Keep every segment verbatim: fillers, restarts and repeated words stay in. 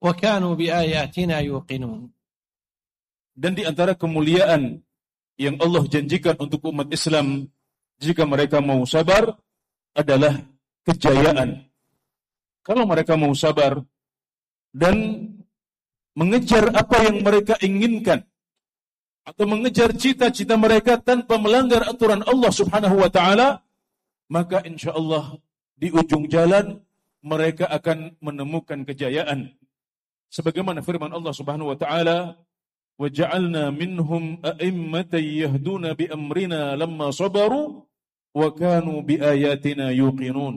وكانوا بآياتنا يوقنون. Dan di antara kemuliaan yang Allah janjikan untuk umat Islam jika mereka mau sabar adalah kejayaan. Kalau mereka mau sabar dan mengejar apa yang mereka inginkan atau mengejar cita-cita mereka tanpa melanggar aturan Allah Subhanahu wa taala, maka insyaallah di ujung jalan mereka akan menemukan kejayaan. Sebagaimana firman Allah Subhanahu wa taala, "Wa ja'alna minhum a'immatan yahduna bi amrina lamma sabaru wa kanu bi ayatina yuqinun."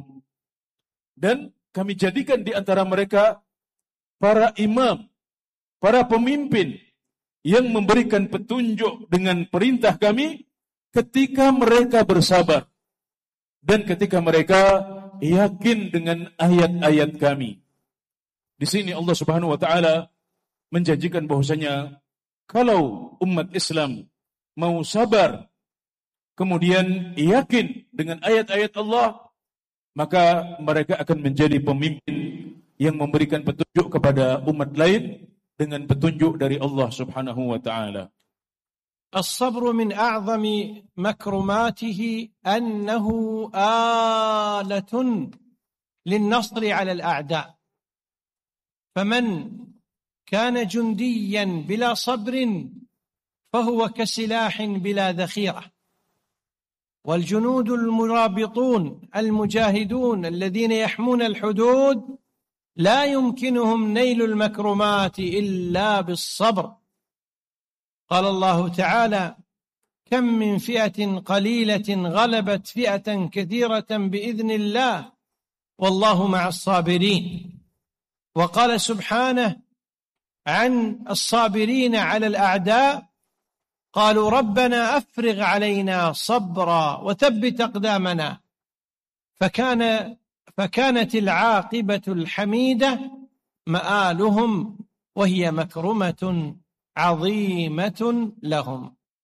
Dan kami jadikan di antara mereka para imam, para pemimpin yang memberikan petunjuk dengan perintah kami ketika mereka bersabar dan ketika mereka yakin dengan ayat-ayat kami. Di sini Allah Subhanahu wa taala menjanjikan bahwasanya kalau umat Islam mau sabar kemudian yakin dengan ayat-ayat Allah, maka mereka akan menjadi pemimpin yang memberikan petunjuk kepada umat lain dengan petunjuk dari Allah Subhanahu wa taala. الصبر من أعظم مكرماته أنه آلة للنصر على الأعداء، فمن كان جنديا بلا صبر فهو كسلاح بلا ذخيرة، والجنود المرابطون المجاهدون الذين يحمون الحدود لا يمكنهم نيل المكرمات إلا بالصبر. قال الله تعالى: كم من فئة قليلة غلبت فئة كثيرة بإذن الله والله مع الصابرين. وقال سبحانه عن الصابرين على الأعداء: قالوا ربنا أفرغ علينا صبرا وثبت أقدامنا. فكان فكانت العاقبة الحميدة مآلهم وهي مكرمة عظيمة لهم.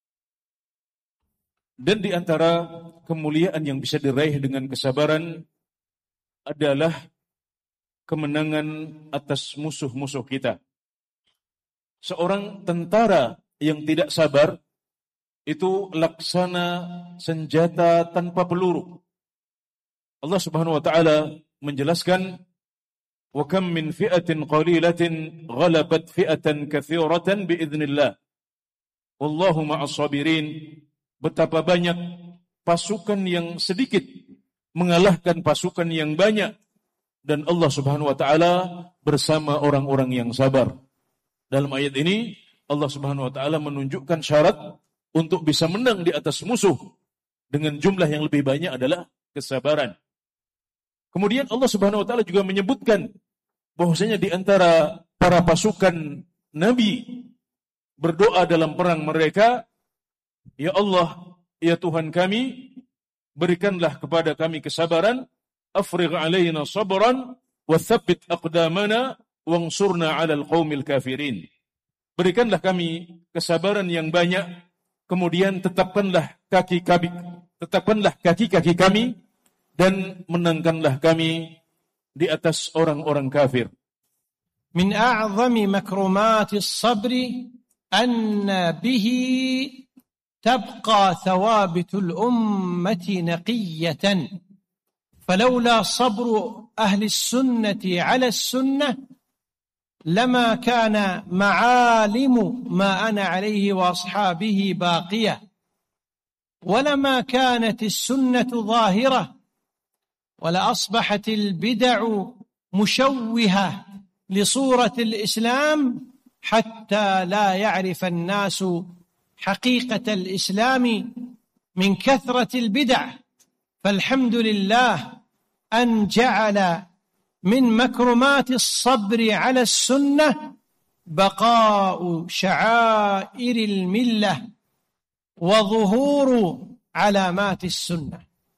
Dan di antara kemuliaan yang bisa diraih dengan kesabaran adalah kemenangan atas musuh-musuh kita. Seorang tentara yang tidak sabar itu laksana senjata tanpa peluru. Allah Subhanahu wa taala menjelaskan, "Wa kam min fi'atin qalilatin ghalabat fi'atan katsiratan biidznillah. Wallahu ma'as sabirin." Betapa banyak pasukan yang sedikit mengalahkan pasukan yang banyak dan Allah Subhanahu wa taala bersama orang-orang yang sabar. Dalam ayat ini Allah Subhanahu wa taala menunjukkan syarat untuk bisa menang di atas musuh dengan jumlah yang lebih banyak adalah kesabaran. Kemudian Allah Subhanahu wa taala juga menyebutkan bahwasanya di antara para pasukan Nabi berdoa dalam perang mereka, "Ya Allah, ya Tuhan kami, berikanlah kepada kami kesabaran, afrigh alaina sabran wa tsabbit aqdamana wansurna 'alal qaumil kafirin." Berikanlah kami kesabaran yang banyak, kemudian tetapkanlah kaki kami, tetapkanlah kaki-kaki kami dan menangkanlah kami di atas orang-orang kafir. Min a'zami makrumatis sabri anna bihi tabqa thawabitul ummati naqiyatan. فلولا صبر أهل السنة على السنة لما كان معالم ما أنا عليه وأصحابه باقية، ولما كانت السنة ظاهرة، ولأصبحت البدع مشوهة لصورة الإسلام حتى لا يعرف الناس حقيقة الإسلام من كثرة البدع. فالحمد لله أن جعل من مكرمات الصبر على السنة بقاء شعائر الملة وظهور علامات السنة.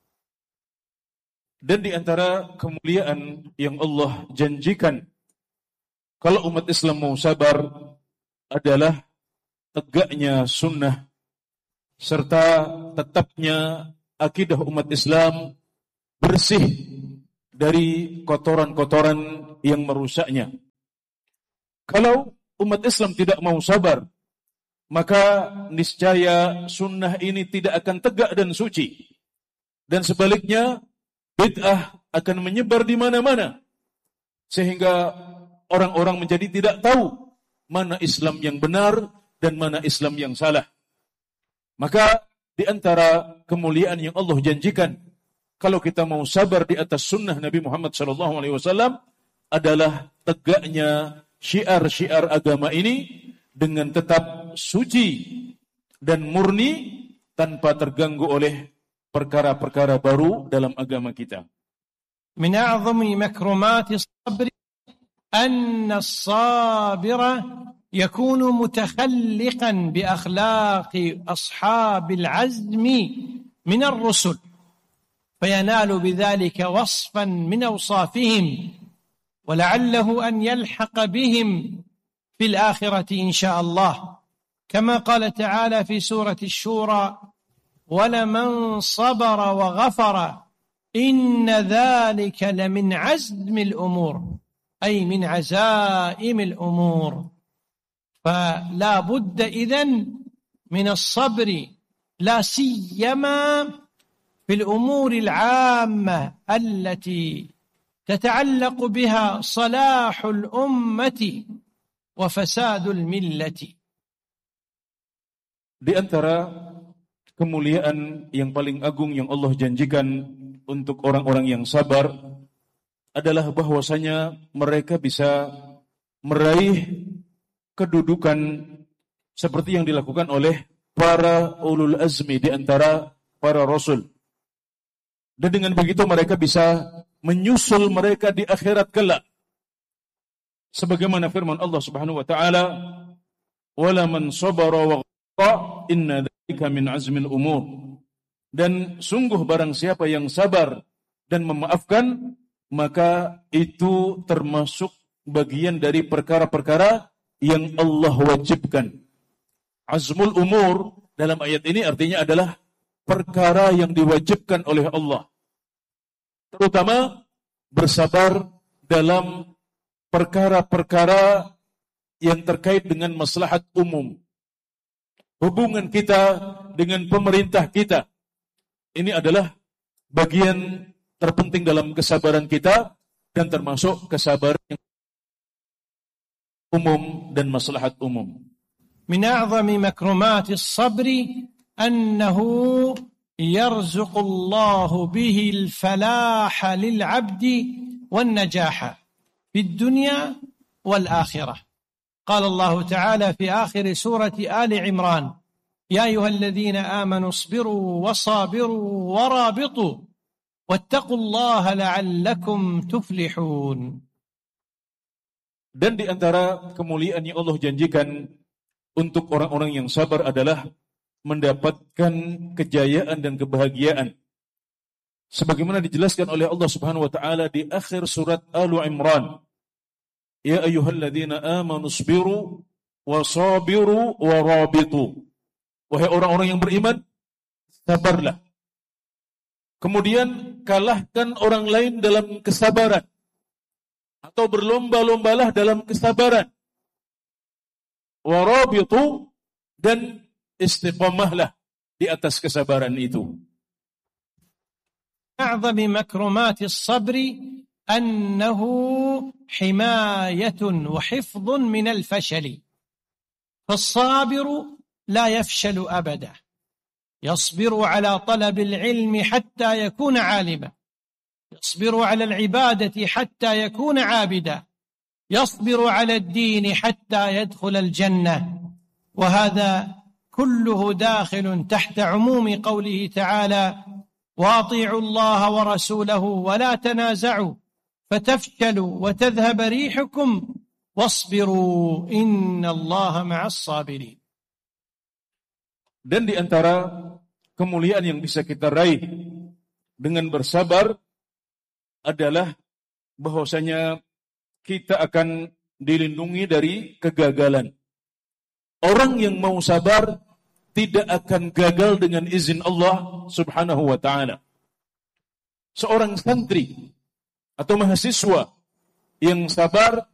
Dan di antara kemuliaan yang Allah janjikan kalau umat Islam mau sabar adalah tegaknya sunnah serta tetapnya akidah umat Islam bersih dari kotoran-kotoran yang merusaknya. Kalau umat Islam tidak mau sabar, maka niscaya sunnah ini tidak akan tegak dan suci. Dan sebaliknya, bid'ah akan menyebar di mana-mana. Sehingga orang-orang menjadi tidak tahu mana Islam yang benar dan mana Islam yang salah. Maka di antara kemuliaan yang Allah janjikan, kalau kita mau sabar di atas sunnah Nabi Muhammad shallallahu alaihi wasallam, adalah tegaknya syiar-syiar agama ini dengan tetap suci dan murni tanpa terganggu oleh perkara-perkara baru dalam agama kita. Min a'zami makrumati as-sabr anna as-sabira يكون متخلقا بأخلاق أصحاب العزم من الرسل فينال بذلك وصفا من أوصافهم ولعله أن يلحق بهم في الآخرة إن شاء الله كما قال تعالى في سورة الشورى ولمن صبر وغفر إن ذلك لمن عزم الأمور أي من عزائم الأمور فلا بد إذن من الصبر لا سيما في الأمور العامة التي تتعلق بها صلاح الأمة وفساد الملة. Di antara kemuliaan yang paling agung yang Allah janjikan untuk orang-orang yang sabar adalah bahwasanya mereka bisa meraih kedudukan seperti yang dilakukan oleh para ulul azmi di antara para rasul. Dan dengan begitu mereka bisa menyusul mereka di akhirat kelak. Sebagaimana firman Allah Subhanahu wa taala, "Wala man sabara wa ghafara inna dzalika min azmil umur." Dan sungguh barang siapa yang sabar dan memaafkan, maka itu termasuk bagian dari perkara-perkara yang Allah wajibkan. Azmul umur dalam ayat ini artinya adalah perkara yang diwajibkan oleh Allah. Terutama bersabar dalam perkara-perkara yang terkait dengan maslahat umum. Hubungan kita dengan pemerintah kita. Ini adalah bagian terpenting dalam kesabaran kita dan termasuk kesabaran yang umum dan maslahat umum. Min a'zami makrumati as-sabr annahu yarzuqu Allah bihi al-falah lil-'abdi wan-najaha fid dunya wal-akhirah. Qala Allah Ta'ala fi akhir surati Ali Imran, ya ayyuhalladhina amanu isbiru wasabiru warabitu wattaqullaha la'allakum tuflihun. Dan di antara kemuliaan yang Allah janjikan untuk orang-orang yang sabar adalah mendapatkan kejayaan dan kebahagiaan. Sebagaimana dijelaskan oleh Allah Subhanahu wa taala di akhir surat Al-Imran, ya ayyuhalladzina amanu isbiru wasabiru warabitu. Wahai orang-orang yang beriman, sabarlah. Kemudian kalahkan orang lain dalam kesabaran. Atau berlomba-lombalah dalam kesabaran. Warabitu, dan istiqamahlah di atas kesabaran itu. A'zami makrumati as-sabri annahu himayatun wa hifdhun min al-fashali. Fas-sabiru la yafshalu abada. Yasbiru ala talab al-ilmi hatta yakuna 'alima. يصبر على العبادة حتى يكون عابدا يصبر على الدين حتى يدخل الجنة وهذا كله داخل تحت عموم قوله تعالى وأطيعوا الله ورسوله ولا تنازعوا فتفشلوا وتذهب ريحكم واصبروا إن الله مع الصابرين. Dan di antara kemuliaan yang bisa kita raih dengan bersabar adalah bahwasanya kita akan dilindungi dari kegagalan. Orang yang mau sabar tidak akan gagal dengan izin Allah Subhanahu wa taala. Seorang santri atau mahasiswa yang sabar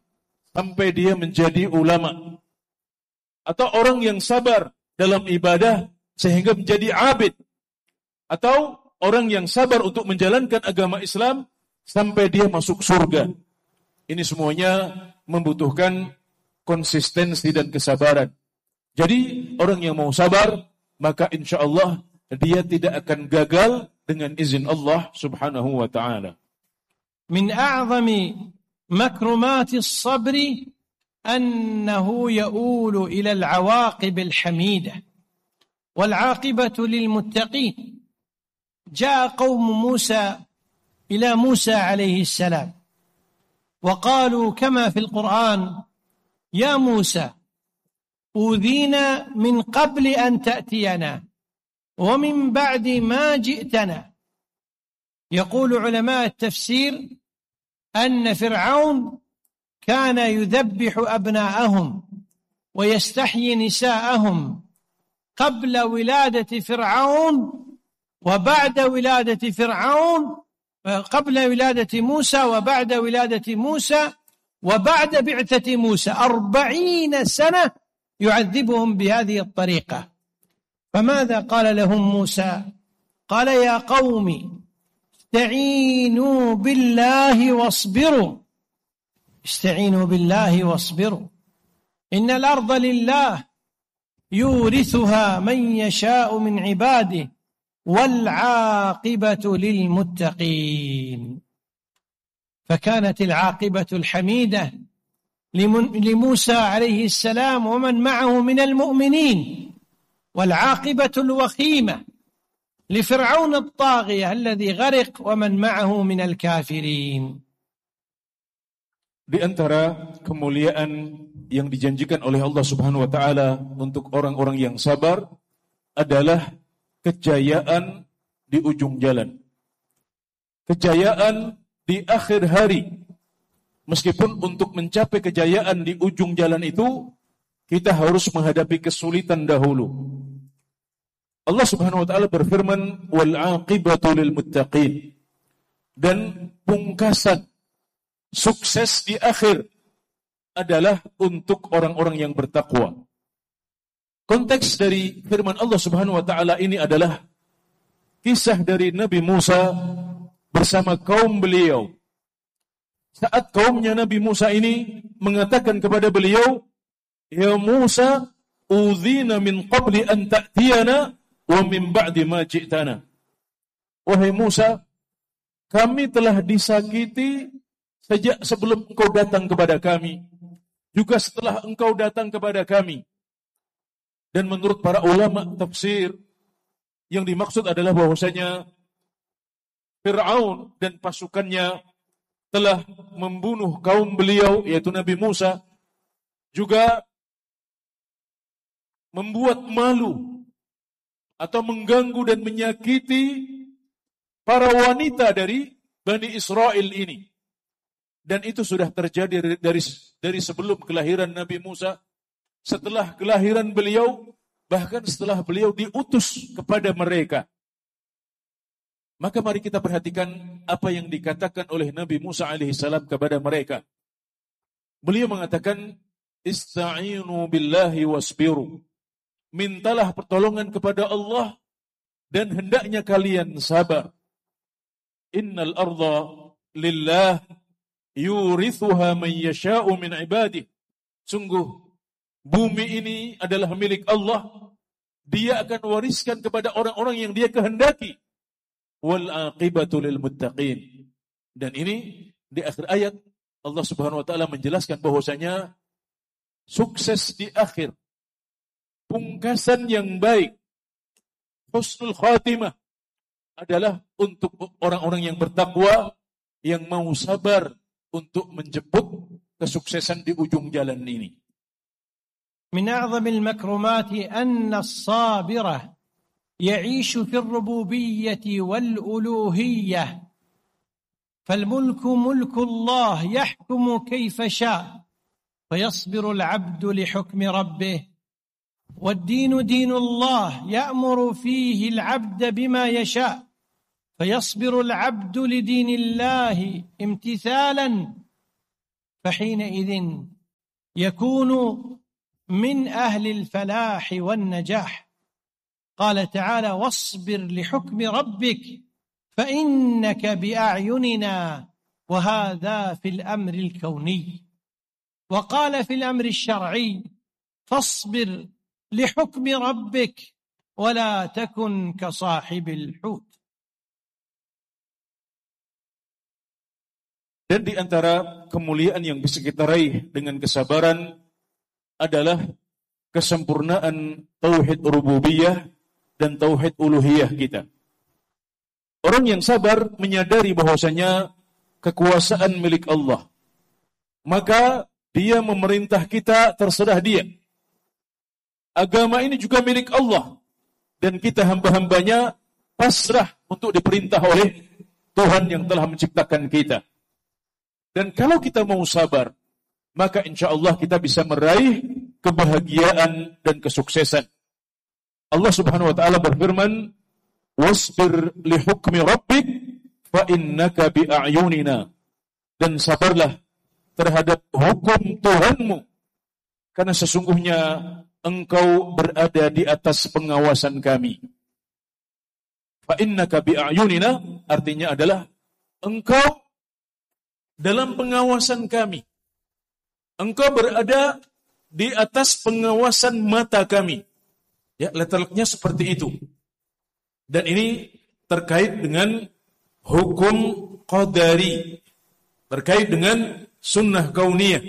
sampai dia menjadi ulama. Atau orang yang sabar dalam ibadah sehingga menjadi abid. Atau orang yang sabar untuk menjalankan agama Islam sampai dia masuk surga. Ini semuanya membutuhkan konsistensi dan kesabaran. Jadi orang yang mau sabar, maka insya Allah dia tidak akan gagal dengan izin Allah subhanahu wa ta'ala. Min a'zami makrumati as-sabri annahu ya'ulu ila al-'awaqib al-hamidah wal-'aqibatu lil-muttaqin. جاء قوم موسى إلى موسى عليه السلام وقالوا كما في القرآن: يا موسى أوذينا من قبل أن تأتينا ومن بعد ما جئتنا. يقول علماء التفسير أن فرعون كان يذبح أبناءهم ويستحيي نساءهم قبل ولادة فرعون وبعد ولادة فرعون، قبل ولادة موسى وبعد ولادة موسى وبعد بعثة موسى، أربعين سنة يعذبهم بهذه الطريقة. فماذا قال لهم موسى؟ قال: يا قوم استعينوا بالله واصبروا، استعينوا بالله واصبروا، إن الأرض لله يورثها من يشاء من عباده والعاقبة للمتقين. فكانت العاقبة الحميدة لموسى عليه السلام ومن معه من المؤمنين، والعاقبة الوخيمة لفرعون الطاغية الذي غرق ومن معه من الكافرين. Di antara kemuliaan yang dijanjikan oleh Allah Subhanahu wa taala untuk orang-orang yang sabar adalah kejayaan di ujung jalan. Kejayaan di akhir hari. Meskipun untuk mencapai kejayaan di ujung jalan itu, kita harus menghadapi kesulitan dahulu. Allah Subhanahu wa taala berfirman, "Wal 'aqibatu lil muttaqin." Dan pungkasan sukses di akhir adalah untuk orang-orang yang bertakwa. Konteks dari firman Allah Subhanahu wa taala ini adalah kisah dari Nabi Musa bersama kaum beliau. Saat kaumnya Nabi Musa ini mengatakan kepada beliau, "Ya Musa, udzina min qabli an ta'tiyana wa min ba'di ma ji'tana." Wahai Musa, kami telah disakiti sejak sebelum engkau datang kepada kami, juga setelah engkau datang kepada kami. Dan menurut para ulama tafsir, yang dimaksud adalah bahwasanya Fir'aun dan pasukannya telah membunuh kaum beliau, yaitu Nabi Musa, juga membuat malu atau mengganggu dan menyakiti para wanita dari Bani Israel ini. Dan itu sudah terjadi dari dari sebelum kelahiran Nabi Musa, setelah kelahiran beliau, bahkan setelah beliau diutus kepada mereka. Maka mari kita perhatikan apa yang dikatakan oleh Nabi Musa alaihissalam kepada mereka. Beliau mengatakan, "Ista'inu billahi wasbiru." Mintalah pertolongan kepada Allah dan hendaknya kalian sabar. Innal arda lillah yurithuha man yasha'u min ibadih. Sungguh bumi ini adalah milik Allah. Dia akan wariskan kepada orang-orang yang dia kehendaki. Wal aqibatu lil muttaqin. Dan ini di akhir ayat Allah Subhanahu wa taala menjelaskan bahwasanya sukses di akhir, pungkasan yang baik, husnul khatimah adalah untuk orang-orang yang bertakwa, yang mau sabar untuk menjemput kesuksesan di ujung jalan ini. من أعظم المكرمات أن الصابر يعيش في الربوبية والألوهية، فالملك ملك الله يحكم كيف شاء، فيصبر العبد لحكم ربه، والدين دين الله يأمر فيه العبد بما يشاء، فيصبر العبد لدين الله امتثالا، فحينئذ يكون من أهل الفلاح والنجاح. قال تعالى: واصبر لحكم ربك فإنك بأعيننا، وهذا في الأمر الكوني. وقال في الأمر الشرعي: فاصبر لحكم ربك ولا تكن كصاحب الحوت. Dan di antara kemuliaan yang bisa kita raih dengan kesabaran adalah kesempurnaan tauhid rububiyah dan tauhid uluhiyah kita. Orang yang sabar menyadari bahwasanya kekuasaan milik Allah. Maka dia memerintah kita terserah dia. Agama ini juga milik Allah. Dan kita hamba-hambanya pasrah untuk diperintah oleh Tuhan yang telah menciptakan kita. Dan kalau kita mau sabar, maka insya Allah kita bisa meraih kebahagiaan dan kesuksesan. Allah Subhanahu wa taala berfirman, "Wasbir li hukmi rabbik fa innaka bi a'yunina." Dan sabarlah terhadap hukum Tuhanmu, karena sesungguhnya engkau berada di atas pengawasan kami. Fa innaka bi a'yunina artinya adalah engkau dalam pengawasan kami. Engkau berada di atas pengawasan mata kami. Ya, letaknya seperti itu. Dan ini terkait dengan hukum qadari, terkait dengan sunnah kauniyah.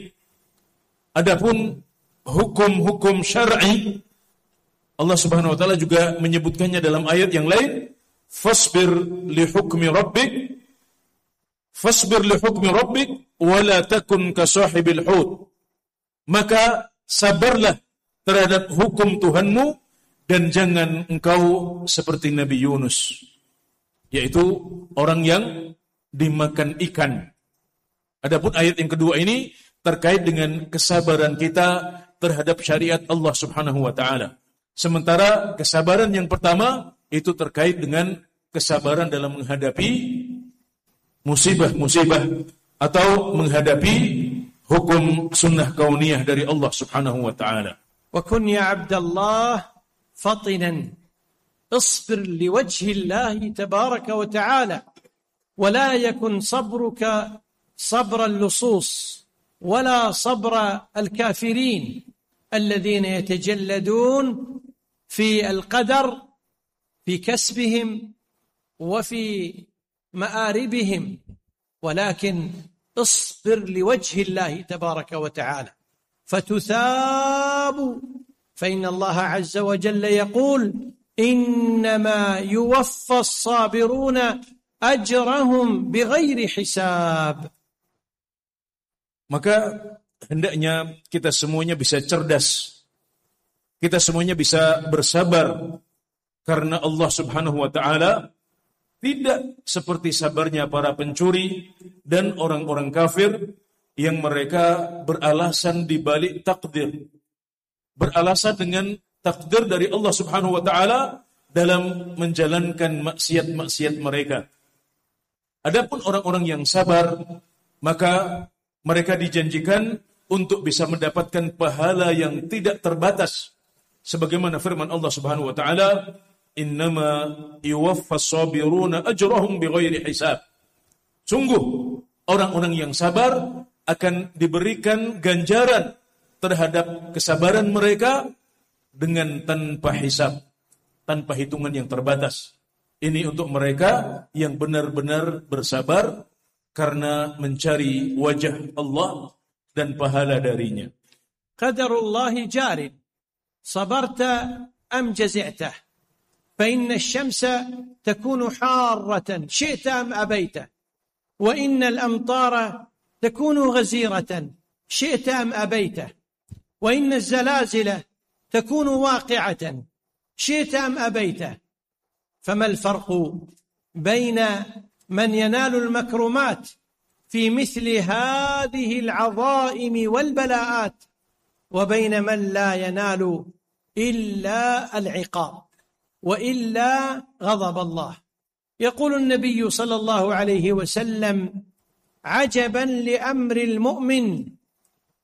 Adapun hukum-hukum syar'i, Allah Subhanahu wa taala juga menyebutkannya dalam ayat yang lain, fasbir li hukmi rabbik Fasbir li hukmi rabbik wa la takun ka sahibil hut. Maka sabarlah terhadap hukum Tuhanmu dan jangan engkau seperti Nabi Yunus, yaitu orang yang dimakan ikan. Adapun ayat yang kedua ini terkait dengan kesabaran kita terhadap syariat Allah Subhanahu wa taala. Sementara kesabaran yang pertama itu terkait dengan kesabaran dalam menghadapi musibah-musibah atau menghadapi hukum sunnah kauniyah dari Allah Subhanahu wa taala. Wa kun ya Abdullah fatinan اصبر لوجه الله تبارك وتعالى ولا يكن صبرك صبر اللصوص ولا صبر الكافرين الذين يتجلدون في القدر في كسبهم وفي مآربهم، ولكن اصبر لوجه الله تبارك وتعالى فتثاب، فإن الله عز وجل يقول: إنما يوفى الصابرون أجرهم بغير حساب. Maka hendaknya kita semuanya bisa cerdas, kita semuanya bisa bersabar, karena Allah Subhanahu wa taala tidak seperti sabarnya para pencuri dan orang-orang kafir yang mereka beralasan di balik takdir. Beralasan dengan takdir dari Allah Subhanahu wa taala dalam menjalankan maksiat-maksiat mereka. Adapun orang-orang yang sabar, maka mereka dijanjikan untuk bisa mendapatkan pahala yang tidak terbatas. Sebagaimana firman Allah Subhanahu wa taala, innama yuwaffas sabiruna ajrahum bighairi hisab. Sungguh orang-orang yang sabar akan diberikan ganjaran terhadap kesabaran mereka dengan tanpa hisab, tanpa hitungan yang terbatas. Ini untuk mereka yang benar-benar bersabar karena mencari wajah Allah dan pahala darinya. Qadarullahi jarin, sabarta am jazi'tah. فإن الشمس تكون حارة شئت أم أبيت، وإن الأمطار تكون غزيرة شئت أم أبيت، وإن الزلازل تكون واقعة شئت أم أبيت. فما الفرق بين من ينال المكرمات في مثل هذه العظائم والبلاءات وبين من لا ينال إلا العقاب وإلا غضب الله؟ يقول النبي صلى الله عليه وسلم: عجبا لأمر المؤمن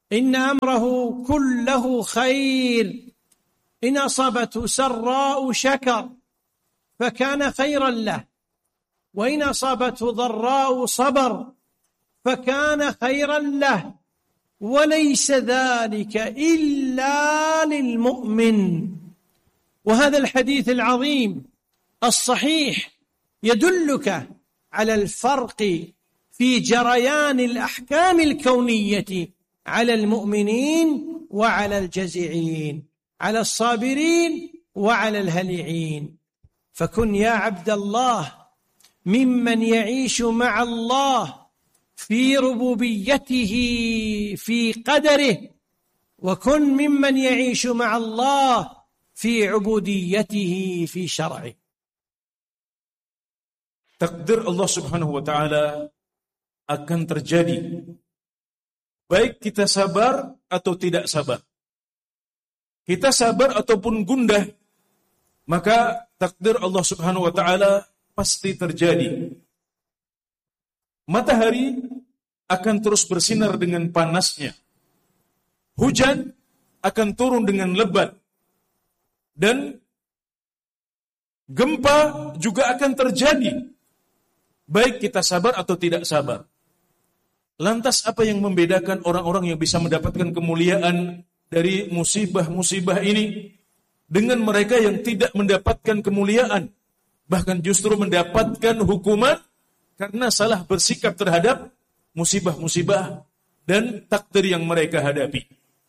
إن أمره كله خير إن أصابته سراء شكر فكان خيرا له وإن أصابته ضراء صبر فكان خيرا له وليس ذلك إلا للمؤمن. وهذا الحديث العظيم الصحيح يدلك على الفرق في جريان الأحكام الكونية على المؤمنين وعلى الجزعين، على الصابرين وعلى الهلعين. فكن يا عبد الله ممن يعيش مع الله في ربوبيته في قدره، وكن ممن يعيش مع الله في عبوديته في شرعه. Takdir Allah Subhanahu wa taala akan terjadi baik kita sabar atau tidak sabar. Kita sabar ataupun gundah, maka takdir Allah Subhanahu wa taala pasti terjadi. Matahari akan terus bersinar dengan panasnya. Hujan akan turun dengan lebat. Dan gempa juga akan terjadi, baik kita sabar atau tidak sabar. Lantas apa yang membedakan orang-orang yang bisa mendapatkan kemuliaan dari musibah-musibah ini dengan mereka yang tidak mendapatkan kemuliaan, bahkan justru mendapatkan hukuman karena salah bersikap terhadap musibah-musibah dan takdir yang mereka hadapi?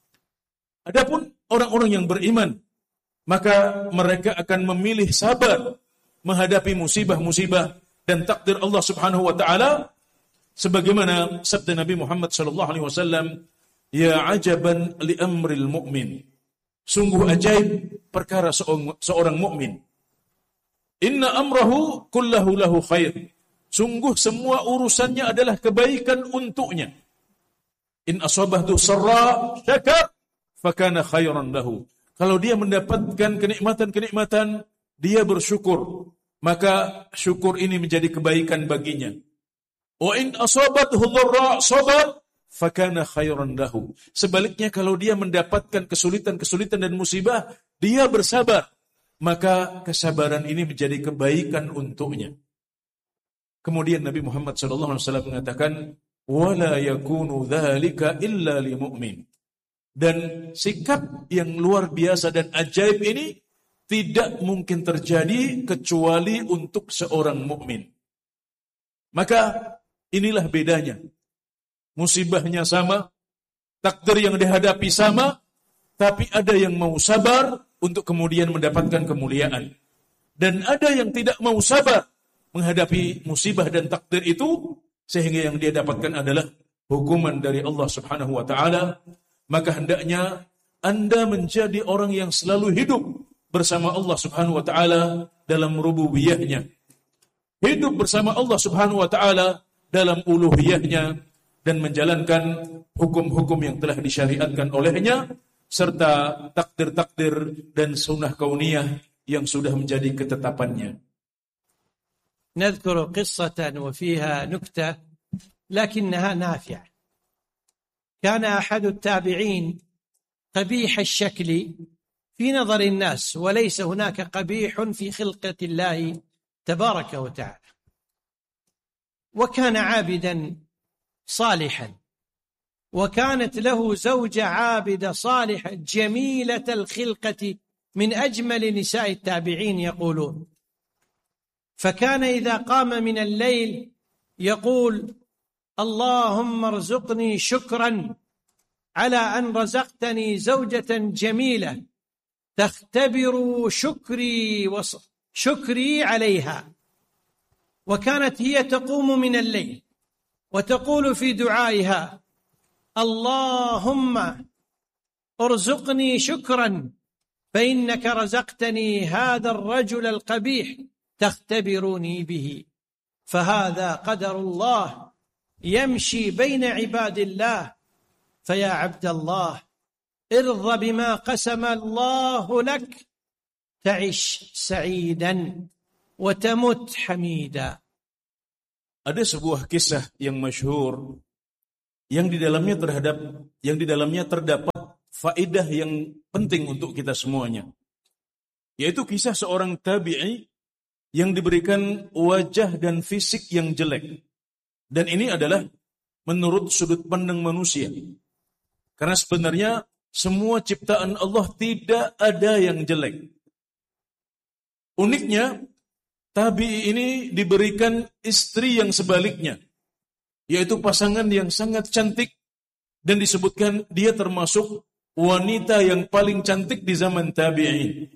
Adapun orang-orang yang beriman, maka mereka akan memilih sabar menghadapi musibah-musibah dan takdir Allah Subhanahu wa taala, sebagaimana sabda Nabi Muhammad sallallahu alaihi wasallam, "Ya ajaban li amril mu'min." Sungguh ajaib perkara seorang, seorang mukmin. "Inna amrahu kullahu lahu khair." Sungguh semua urusannya adalah kebaikan untuknya. "In asabahtu sarra syakar fakana khairan lahu." Kalau dia mendapatkan kenikmatan-kenikmatan, dia bersyukur, maka syukur ini menjadi kebaikan baginya. Wa in asabathu dharra sabar fakana khairan lahu. Sebaliknya, kalau dia mendapatkan kesulitan-kesulitan dan musibah, dia bersabar, maka kesabaran ini menjadi kebaikan untuknya. Kemudian Nabi Muhammad sallallahu alaihi wasallam mengatakan, "Wala yakunu dzalika illa lil mu'min." Dan sikap yang luar biasa dan ajaib ini tidak mungkin terjadi kecuali untuk seorang mukmin. Maka inilah bedanya. Musibahnya sama, takdir yang dihadapi sama, tapi ada yang mau sabar untuk kemudian mendapatkan kemuliaan. Dan ada yang tidak mau sabar menghadapi musibah dan takdir itu, sehingga yang dia dapatkan adalah hukuman dari Allah Subhanahu wa taala. Maka hendaknya Anda menjadi orang yang selalu hidup bersama Allah Subhanahu wa taala dalam rububiyahnya. Hidup bersama Allah Subhanahu wa taala dalam uluhiyahnya dan menjalankan hukum-hukum yang telah disyariatkan olehnya serta takdir-takdir dan sunnah kauniyah yang sudah menjadi ketetapannya. نذكر قصة وفيها نكتة لكنها نافعة. كان أحد التابعين قبيح الشكل في نظر الناس، وليس هناك قبيح في خلقة الله تبارك وتعالى، وكان عابدا صالحا، وكانت له زوجة عابدة صالحة جميلة الخلقة من أجمل نساء التابعين يقولون. فكان إذا قام من الليل يقول: اللهم ارزقني شكرا على أن رزقتني زوجة جميلة تختبر شكري وشكري عليها. وكانت هي تقوم من الليل وتقول في دعائها: اللهم ارزقني شكرا فإنك رزقتني هذا الرجل القبيح تختبروني به. فهذا قدر الله يمشي بين عباد الله. فيا عبد الله ارض بما قسم الله لك تعش سعيدا وتمت حميدا. Ada sebuah kisah yang masyhur yang di dalamnya terhadap yang di dalamnya terdapat faedah yang penting untuk kita semuanya, yaitu kisah seorang tabi'i yang diberikan wajah dan fisik yang jelek. Dan ini adalah menurut sudut pandang manusia, karena sebenarnya semua ciptaan Allah tidak ada yang jelek. Uniknya, tabi'i ini diberikan istri yang sebaliknya, yaitu pasangan yang sangat cantik, dan disebutkan dia termasuk wanita yang paling cantik di zaman tabi'in.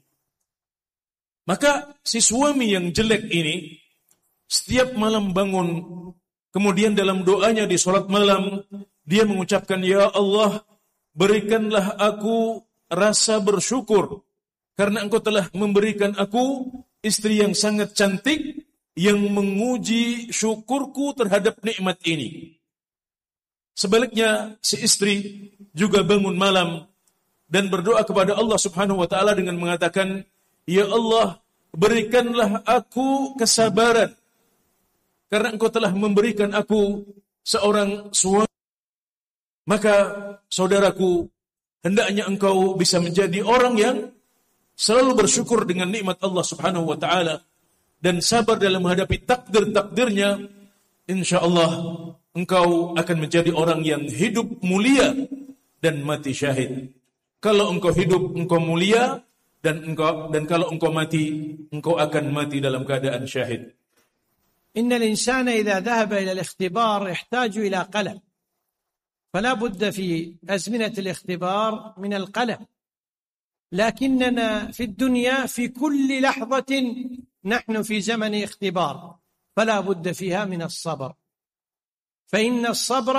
Maka si suami yang jelek ini setiap malam bangun, kemudian dalam doanya di sholat malam dia mengucapkan, "Ya Allah, berikanlah aku rasa bersyukur karena Engkau telah memberikan aku istri yang sangat cantik yang menguji syukurku terhadap nikmat ini." Sebaliknya, si istri juga bangun malam dan berdoa kepada Allah Subhanahu wa taala dengan mengatakan, "Ya Allah, berikanlah aku kesabaran karena Engkau telah memberikan aku seorang suami." Maka saudaraku, hendaknya engkau bisa menjadi orang yang selalu bersyukur dengan nikmat Allah Subhanahu wa taala dan sabar dalam menghadapi takdir-takdirnya. Insyaallah engkau akan menjadi orang yang hidup mulia dan mati syahid. Kalau engkau hidup, engkau mulia, dan engkau dan kalau engkau mati, engkau akan mati dalam keadaan syahid. Innal insana idza dhahaba ila al-ikhtibar yahtaju ila qalam. فلا بد في أزمنة الاختبار من القلم، لكننا في الدنيا في كل لحظة نحن في زمن اختبار، فلا بد فيها من الصبر، فإن الصبر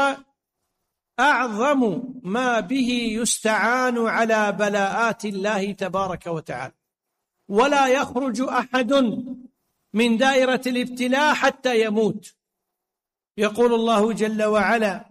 أعظم ما به يستعان على بلاءات الله تبارك وتعالى، ولا يخرج أحد من دائرة الابتلاء حتى يموت. يقول الله جل وعلا: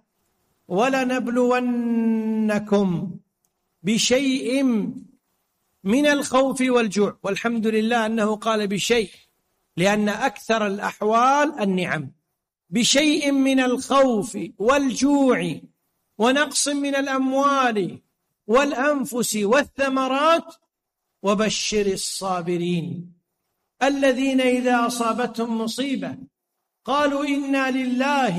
وَلَنَبْلُوَنَّكُمْ بِشَيْءٍ مِنَ الْخَوْفِ وَالْجُوعِ. والحمد لله أنه قال بشيء، لأن أكثر الأحوال النعم. بشيء من الخوف والجوع ونقص من الأموال والأنفس والثمرات وبشر الصابرين الذين إذا أصابتهم مصيبة قالوا إنا لله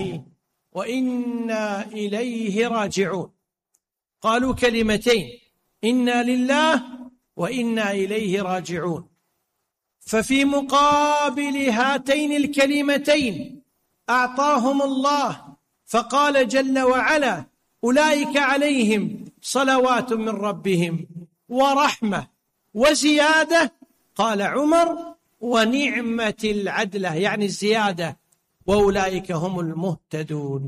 وإنا إليه راجعون. قالوا كلمتين: إنا لله وإنا إليه راجعون. ففي مقابل هاتين الكلمتين أعطاهم الله فقال جل وعلا: أولئك عليهم صلوات من ربهم ورحمة وزيادة. قال عمر: ونعمة العدلة، يعني الزيادة، وَأُولَٰئِكَ هُمُ الْمُهْتَدُونَ.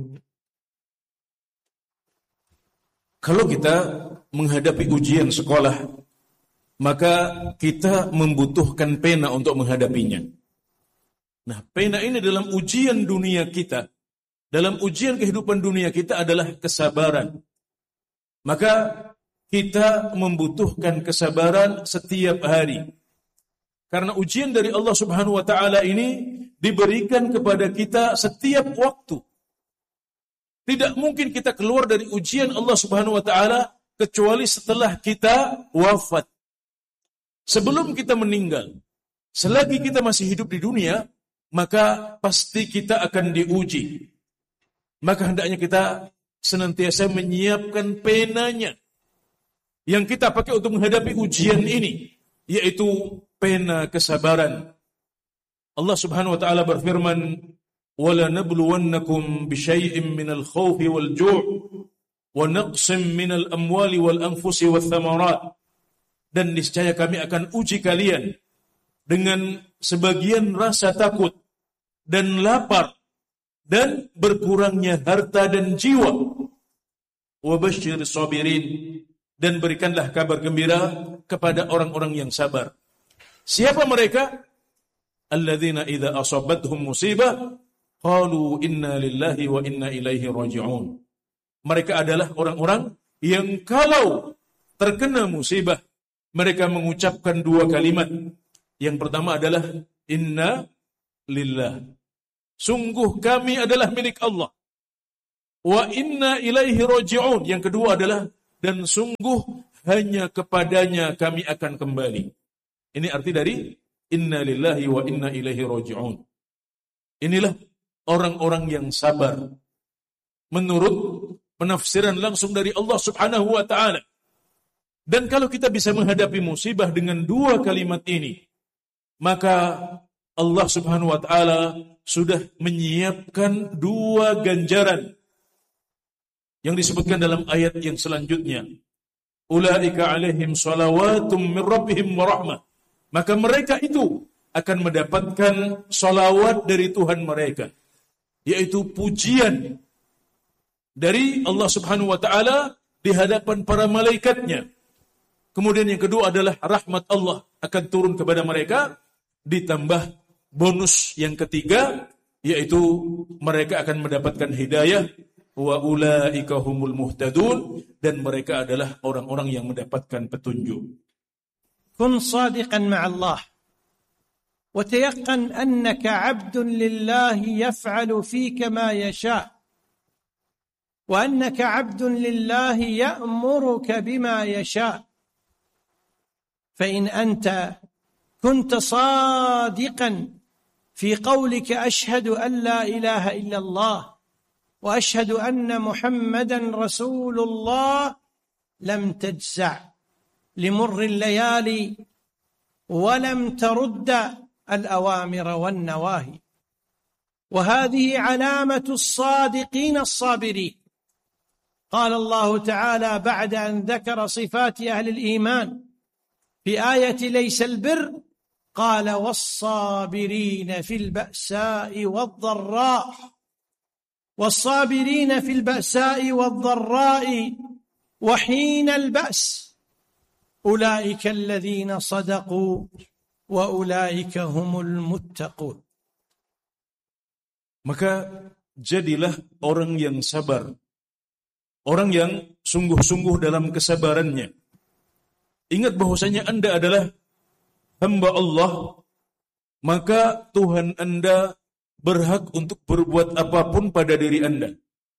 Kalau kita menghadapi ujian sekolah, maka kita membutuhkan pena untuk menghadapinya. Nah, pena ini dalam ujian dunia kita, dalam ujian kehidupan dunia kita adalah kesabaran. Maka kita membutuhkan kesabaran setiap hari. Karena ujian dari Allah Subhanahu wa taala ini diberikan kepada kita setiap waktu. Tidak mungkin kita keluar dari ujian Allah Subhanahu wa taala kecuali setelah kita wafat. Sebelum kita meninggal, selagi kita masih hidup di dunia, maka pasti kita akan diuji. Maka hendaknya kita senantiasa menyiapkan penanya yang kita pakai untuk menghadapi ujian ini, yaitu pena kesabaran. Allah Subhanahu wa taala berfirman, "Wala nabluwannakum bisyai'in minal khawfi wal ju' wa naqsim minal amwali wal anfusi wath thamarat." Dan niscaya kami akan uji kalian dengan sebagian rasa takut dan lapar dan berkurangnya harta dan jiwa. Wa basyyiris sabirin, dan berikanlah kabar gembira kepada orang-orang yang sabar. Siapa mereka? Alladzina idza asabathum musibah qalu inna lillahi wa inna ilaihi raji'un. Mereka adalah orang-orang yang kalau terkena musibah, mereka mengucapkan dua kalimat. Yang pertama adalah inna lillah. Sungguh kami adalah milik Allah. wa inna ilaihi raji'un. Yang kedua adalah dan sungguh hanya kepadanya kami akan kembali. Ini arti dari inna lillahi wa inna ilaihi raji'un. Inilah orang-orang yang sabar menurut penafsiran langsung dari Allah Subhanahu wa taala. Dan kalau kita bisa menghadapi musibah dengan dua kalimat ini, maka Allah Subhanahu wa taala sudah menyiapkan dua ganjaran yang disebutkan dalam ayat yang selanjutnya. Ulaika alaihim salawatum min rabbihim wa rahmah. Maka mereka itu akan mendapatkan salawat dari Tuhan mereka, yaitu pujian dari Allah Subhanahu wa taala di hadapan para malaikatnya. Kemudian yang kedua adalah rahmat Allah akan turun kepada mereka, ditambah bonus yang ketiga, yaitu mereka akan mendapatkan hidayah, wa ulaika humul muhtadun, dan mereka adalah orang-orang yang mendapatkan petunjuk. Kun sadiqan ma'allah wa tayaqqan annaka 'abdun lillahi yaf'alu fika ma yasha' wa annaka 'abdun lillahi ya'muruka bima yasha'. Fa in anta kunta sadiqan في قولك أشهد أن لا إله إلا الله وأشهد أن محمدا رسول الله لم تجزع لمر الليالي ولم ترد الأوامر والنواهي. وهذه علامة الصادقين الصابرين. قال الله تعالى بعد أن ذكر صفات أهل الإيمان في آية ليس البر قال والصابرين في البأساء والضراء والصابرين في البأساء والضراء وحين البأس أولئك الذين صدقوا وأولئك هم المتقون. Maka jadilah orang yang sabar, orang yang sungguh-sungguh dalam kesabarannya. Ingat bahwasanya Anda adalah hamba Allah, maka Tuhan Anda berhak untuk berbuat apapun pada diri Anda.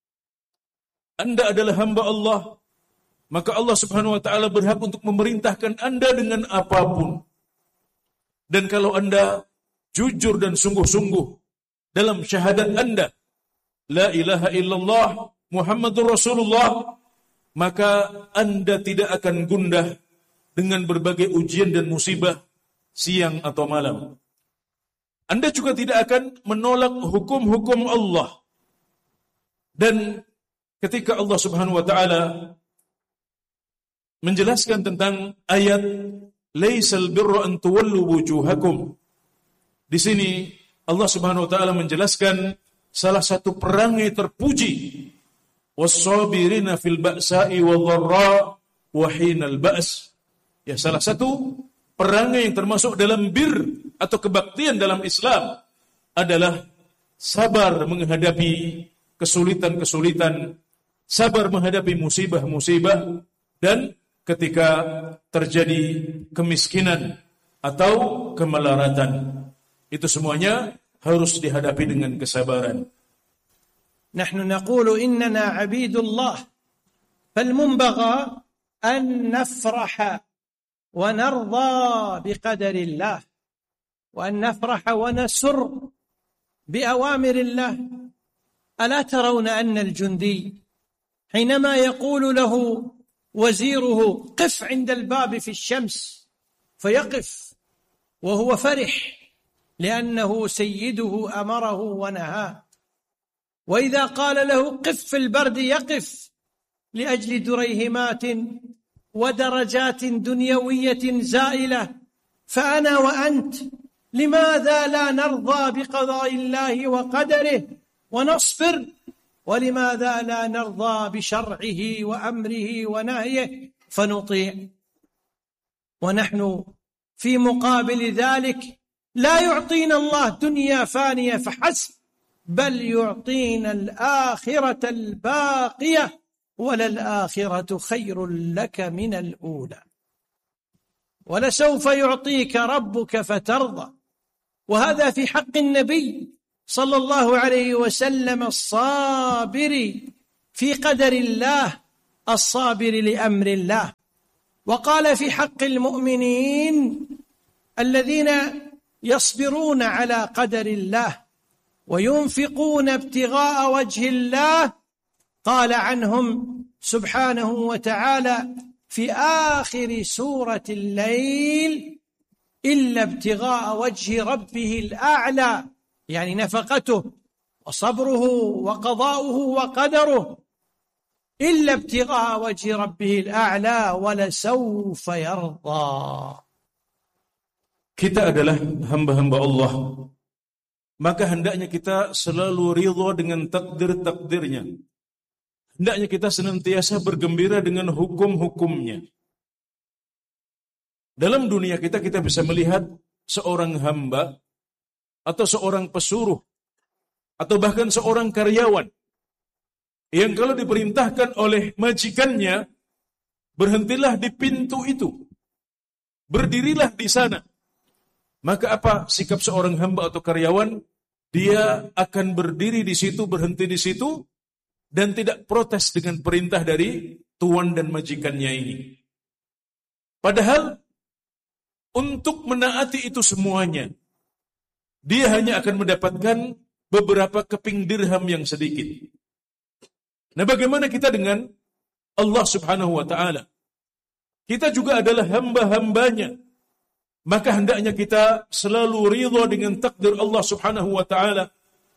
Anda adalah hamba Allah, maka Allah Subhanahu wa taala berhak untuk memerintahkan Anda dengan apapun. Dan kalau Anda jujur dan sungguh-sungguh dalam syahadat Anda, la ilaha illallah Muhammadur Rasulullah, maka Anda tidak akan gundah dengan berbagai ujian dan musibah siang atau malam. Anda juga tidak akan menolak hukum-hukum Allah. Dan ketika Allah Subhanahu wa taala menjelaskan tentang ayat laisal birra an tuwallu wujuhakum, di sini Allah Subhanahu wa taala menjelaskan salah satu perangai terpuji, was-sabirina fil ba'sa'i wadh-dharra wa hinal ba's. Ya, salah satu perangai yang termasuk dalam bir atau kebaktian dalam Islam adalah sabar menghadapi kesulitan-kesulitan, sabar menghadapi musibah-musibah, dan ketika terjadi kemiskinan atau kemelaratan. Itu semuanya harus dihadapi dengan kesabaran. Nahnu naqulu innana 'abidullah fal munbagha an nafraha ونرضى بقدر الله وأن نفرح ونسر بأوامر الله. ألا ترون أن الجندي حينما يقول له وزيره قف عند الباب في الشمس فيقف وهو فرح لأنه سيده أمره ونهاه، وإذا قال له قف في البرد يقف لأجل دريهمات ودرجات دنيوية زائلة. فأنا وأنت لماذا لا نرضى بقضاء الله وقدره ونصبر، ولماذا لا نرضى بشرعه وأمره ونهيه فنطيع؟ ونحن في مقابل ذلك لا يعطينا الله دنيا فانية فحسب، بل يعطينا الآخرة الباقية، وللآخرة خير لك من الأولى، ولسوف يعطيك ربك فترضى. وهذا في حق النبي صلى الله عليه وسلم الصابر في قدر الله الصابر لأمر الله. وقال في حق المؤمنين الذين يصبرون على قدر الله وينفقون ابتغاء وجه الله، قال عنهم سبحانه وتعالى في آخر سورة الليل: إلا ابتغاء وجه ربه الأعلى، يعني نفقته وصبره وقضاؤه وقدره، إلا ابتغاء وجه ربه الأعلى ولسوف يرضى. Kita adalah hamba-hamba Allah, maka hendaknya kita selalu ridha dengan takdir-takdirnya. Hendaknya kita senantiasa bergembira dengan hukum-hukumnya. Dalam dunia kita, kita bisa melihat seorang hamba atau seorang pesuruh atau bahkan seorang karyawan yang kalau diperintahkan oleh majikannya, berhentilah di pintu itu, berdirilah di sana. Maka apa sikap seorang hamba atau karyawan? Dia akan berdiri di situ, berhenti di situ, dan tidak protes dengan perintah dari tuan dan majikannya ini. Padahal untuk menaati itu semuanya, dia hanya akan mendapatkan beberapa keping dirham yang sedikit. Nah, bagaimana kita dengan Allah Subhanahu wa Ta'ala? Kita juga adalah hamba-hambanya. Maka hendaknya kita selalu ridha dengan takdir Allah Subhanahu wa Ta'ala.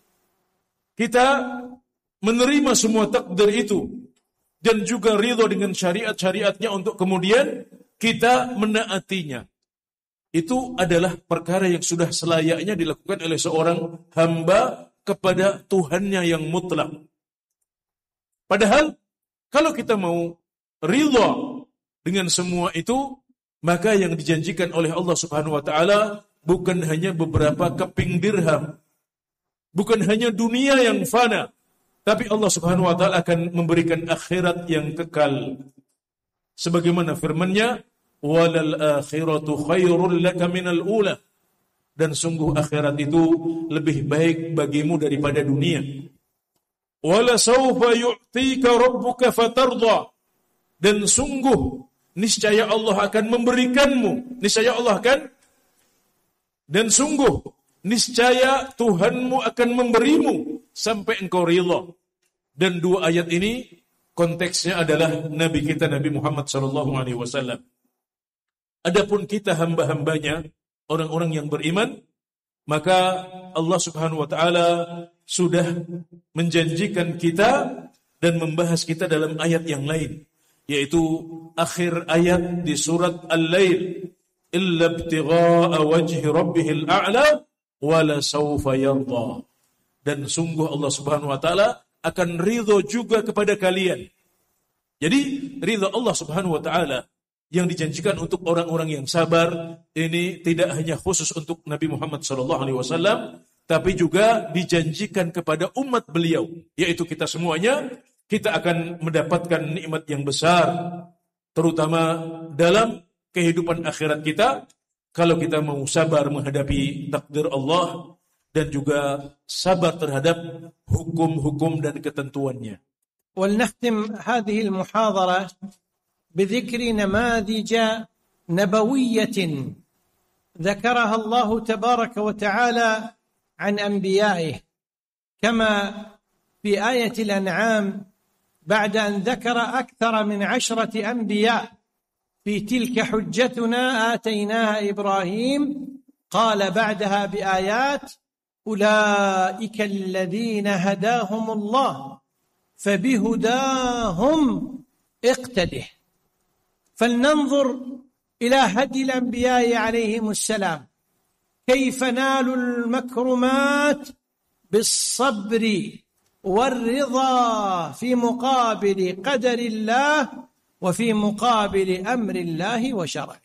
Kita menerima semua takdir itu dan juga ridha dengan syariat-syariatnya untuk kemudian kita menaatinya. Itu adalah perkara yang sudah selayaknya dilakukan oleh seorang hamba kepada Tuhannya yang mutlak. Padahal kalau kita mau ridha dengan semua itu, maka yang dijanjikan oleh Allah Subhanahu wa Ta'ala bukan hanya beberapa keping dirham, bukan hanya dunia yang fana, tapi Allah Subhanahu wa Ta'ala akan memberikan akhirat yang kekal. Sebagaimana firman-Nya, walal akhiratu khairul laka minal ula, dan sungguh akhirat itu lebih baik bagimu daripada dunia. Wala sawfa yu'tika rabbuka fatardha, dan sungguh niscaya Allah akan memberikanmu, niscaya Allah akan, dan sungguh niscaya Tuhanmu akan memberimu sampai engkau rila. Dan dua ayat ini konteksnya adalah Nabi kita Nabi Muhammad sallallahu alaihi wasallam. Adapun kita hamba-hambanya, orang-orang yang beriman, maka Allah Subhanahu wa Ta'ala sudah menjanjikan kita dan membahas kita dalam ayat yang lain, yaitu akhir ayat di surat Al-Lail, illa ibtigha'a wajhi rabbihil a'la wala sawfa yarda. Dan sungguh Allah Subhanahu wa Ta'ala akan ridho juga kepada kalian. Jadi ridho Allah Subhanahu wa Ta'ala yang dijanjikan untuk orang-orang yang sabar ini tidak hanya khusus untuk Nabi Muhammad sallallahu alaihi wasallam, tapi juga dijanjikan kepada umat beliau, yaitu kita semuanya. Kita akan mendapatkan nikmat yang besar, terutama dalam kehidupan akhirat kita, kalau kita mau sabar menghadapi takdir Allah dan juga sabar terhadap hukum-hukum dan ketentuannya. ولنختم هذه المحاضرة بذكر نماذج نبوية ذكرها الله تبارك وتعالى عن أنبيائه، كما في آية الأنعام بعد أن ذكر أكثر من عشرة أنبياء في تلك حجتنا آتيناها إبراهيم، قال بعدها بآيات أولئك الذين هداهم الله فبهداهم اقتده. فلننظر إلى هدي الأنبياء عليهم السلام، كيف نالوا المكرمات بالصبر والرضا في مقابل قدر الله وفي مقابل أمر الله وشرعه.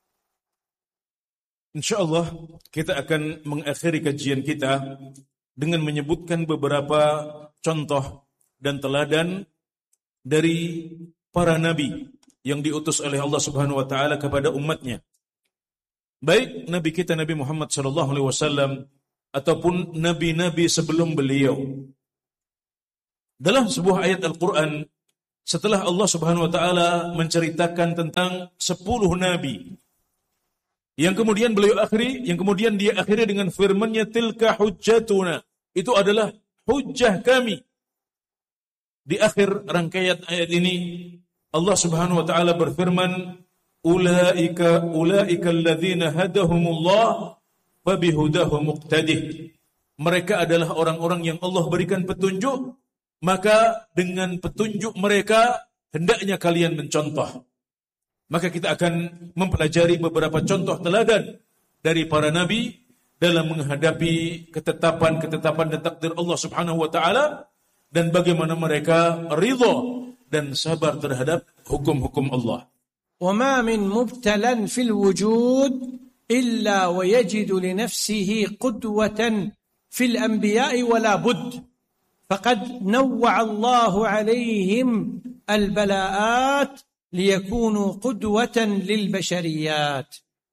Insyaallah kita akan mengakhiri kajian kita dengan menyebutkan beberapa contoh dan teladan dari para nabi yang diutus oleh Allah Subhanahu wa Ta'ala kepada umatnya. Baik nabi kita Nabi Muhammad sallallahu alaihi wasallam ataupun nabi-nabi sebelum beliau. Dalam sebuah ayat Al-Quran, setelah Allah Subhanahu wa Ta'ala menceritakan tentang sepuluh nabi, yang kemudian beliau akhiri, yang kemudian dia akhiri dengan firman-Nya, tilka hujjatuna, itu adalah hujjah kami. Di akhir rangkaian ayat ini, Allah Subhanahu wa Ta'ala berfirman, ulaika ulaika alladzina hadahumullah fabihudahu muqtadih. Mereka adalah orang-orang yang Allah berikan petunjuk, maka dengan petunjuk mereka hendaknya kalian mencontoh. Maka kita akan mempelajari beberapa contoh teladan dari para nabi dalam menghadapi ketetapan-ketetapan dan takdir Allah Subhanahu wa Ta'ala, dan bagaimana mereka ridha dan sabar terhadap hukum-hukum Allah. وما من مبتلى في الوجود إلا ويجد لنفسه قدوة في الأنبياء ولا بد، فقد نوع الله عليهم البلاءات ليكونوا قدوة للبشريات.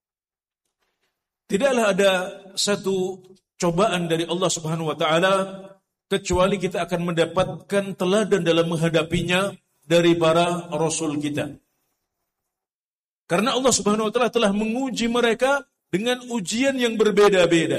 Tidaklah ada satu cobaan dari Allah Subhanahu wa Ta'ala kecuali kita akan mendapatkan teladan dalam menghadapinya dari para rasul kita. Karena Allah Subhanahu wa Ta'ala telah menguji mereka dengan ujian yang berbeda-beda.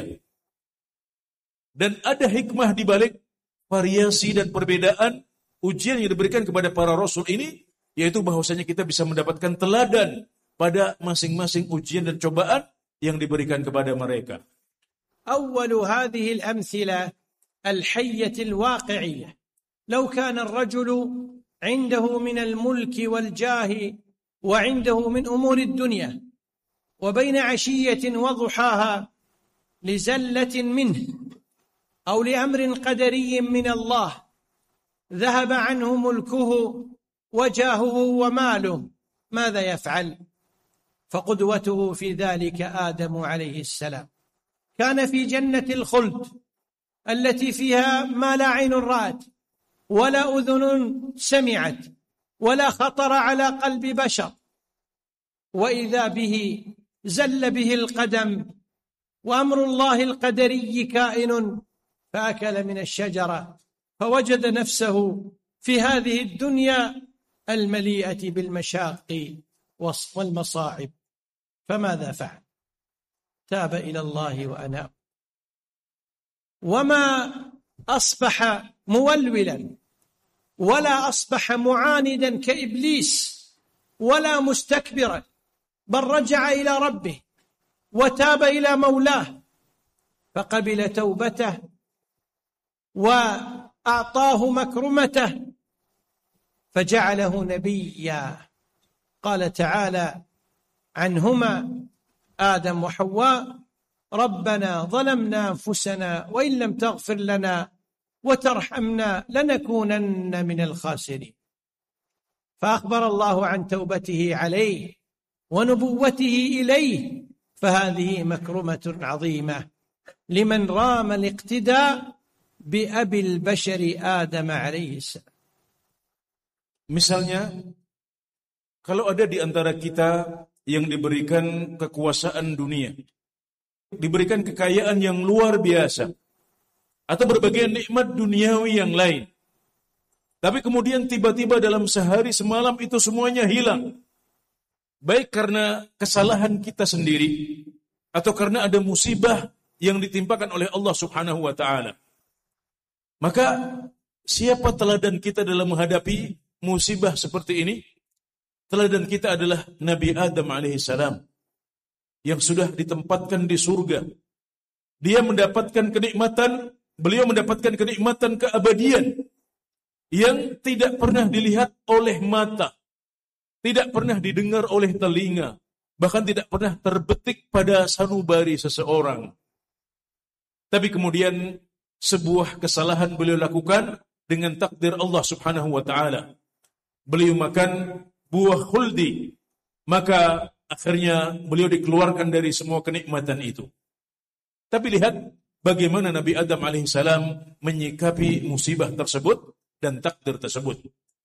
Dan ada hikmah di balik variasi dan perbedaan ujian yang diberikan kepada para rasul ini, yaitu bahwasanya kita bisa mendapatkan teladan pada masing-masing ujian dan cobaan yang diberikan kepada mereka. أول هذه الأمثلة الحية الواقعية، لو كان الرجل عنده من الملك والجاه وعنده من أمور الدنيا وبين عشية وضحاها لزلة منه أو لأمر قدري من الله ذهب عنه ملكه وجاهه وماله، ماذا يفعل؟ فقدوته في ذلك آدم عليه السلام، كان في جنة الخلد التي فيها ما لا عين رأت ولا أذن سمعت ولا خطر على قلب بشر، وإذا به زل به القدم وأمر الله القدري كائن، فأكل من الشجرة فوجد نفسه في هذه الدنيا المليئة بالمشاق والمصاعب، فماذا فعل؟ تاب إلى الله وأناب، وما أصبح مولولا ولا أصبح معاندا كإبليس ولا مستكبرا، بل رجع إلى ربه وتاب إلى مولاه فقبل توبته وأعطاه مكرمته فجعله نبيا. قال تعالى عنهما آدم وحواء ربنا ظلمنا أنفسنا وإن لم تغفر لنا وترحمنا لنكونن من الخاسرين. فأخبر الله عن توبته عليه ونبوته إليه، فهذه مكرمة عظيمة لمن رام الاقتداء بأبي البشر آدم عليه السلام. Misalnya, kalau ada di antara kita yang diberikan kekuasaan dunia, diberikan kekayaan yang luar biasa, atau berbagai nikmat duniawi yang lain, tapi kemudian tiba-tiba dalam sehari semalam itu semuanya hilang, baik karena kesalahan kita sendiri, atau karena ada musibah yang ditimpakan oleh Allah Subhanahu wa Ta'ala. Maka siapa teladan kita dalam menghadapi musibah seperti ini? Teladan kita adalah Nabi Adam alaihissalam yang sudah ditempatkan di surga. Dia mendapatkan kenikmatan, beliau mendapatkan kenikmatan keabadian yang tidak pernah dilihat oleh mata, tidak pernah didengar oleh telinga, bahkan tidak pernah terbetik pada sanubari seseorang. Tapi kemudian sebuah kesalahan beliau lakukan dengan takdir Allah Subhanahu wa Ta'ala. Beliau makan buah khuldi, maka akhirnya beliau dikeluarkan dari semua kenikmatan itu. Tapi lihat bagaimana Nabi Adam alaihissalam menyikapi musibah tersebut dan takdir tersebut.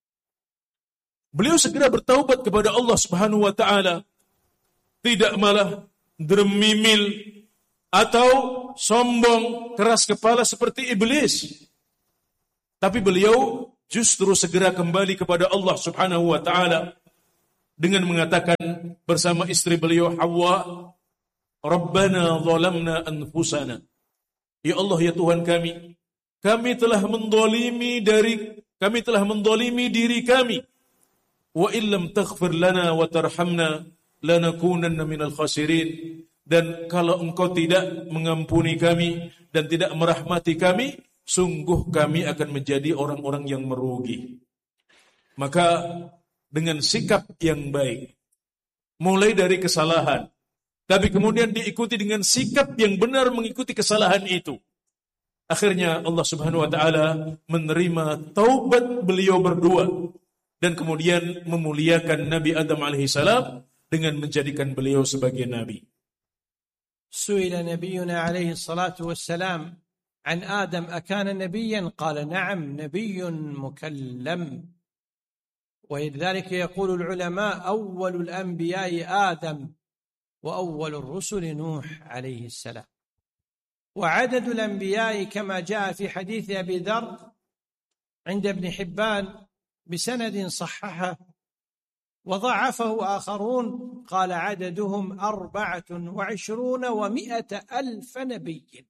Beliau segera bertaubat kepada Allah Subhanahu wa Ta'ala, tidak malah dermimil atau sombong, keras kepala seperti iblis. Tapi beliau justru segera kembali kepada Allah Subhanahu wa taala dengan mengatakan bersama istri beliau Hawa, Rabbana zalamna anfusana. Ya Allah, ya Tuhan kami, kami telah mendolimi dari kami telah mendolimi diri kami. Wa illam taghfir lana wa tarhamna lanakunanna minal khasirin. Dan kalau engkau tidak mengampuni kami dan tidak merahmati kami, sungguh kami akan menjadi orang-orang yang merugi. Maka dengan sikap yang baik, mulai dari kesalahan, tapi kemudian diikuti dengan sikap yang benar mengikuti kesalahan itu, akhirnya Allah Subhanahu wa taala menerima taubat beliau berdua dan kemudian memuliakan Nabi Adam alaihi salam dengan menjadikan beliau sebagai nabi. سئل نبينا عليه الصلاة والسلام عن آدم أكان نبيا؟ قال نعم نبي مكلم. ولذلك يقول العلماء أول الأنبياء آدم وأول الرسل نوح عليه السلام. وعدد الأنبياء كما جاء في حديث أبي ذر عند ابن حبان بسند صححه وضعفه آخرون، قال عددهم أربعة وعشرون ومئة ألف نبي.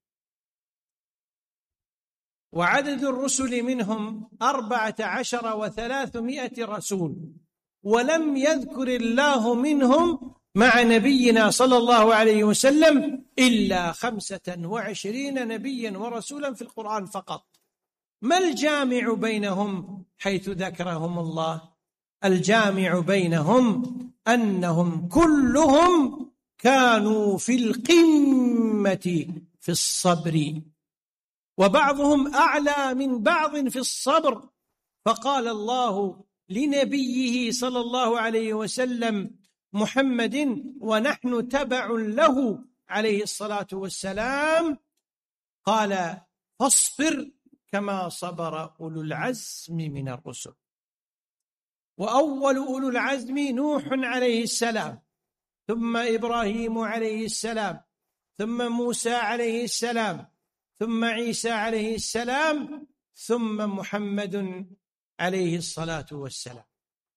وعدد الرسل منهم أربعة عشر وثلاثمائة رسول، ولم يذكر الله منهم مع نبينا صلى الله عليه وسلم إلا خمسة وعشرين نبيا ورسولا في القرآن فقط. ما الجامع بينهم حيث ذكرهم الله؟ الجامع بينهم أنهم كلهم كانوا في القمة في الصبر، وبعضهم أعلى من بعض في الصبر. فقال الله لنبيه صلى الله عليه وسلم محمد ونحن تبع له عليه الصلاة والسلام، قال فاصبر كما صبر أولو العزم من الرسل. وأول أولو العزم نوح عليه السلام، ثم إبراهيم عليه السلام، ثم موسى عليه السلام، ثم عيسى عليه السلام، ثم محمد عليه الصلاة والسلام.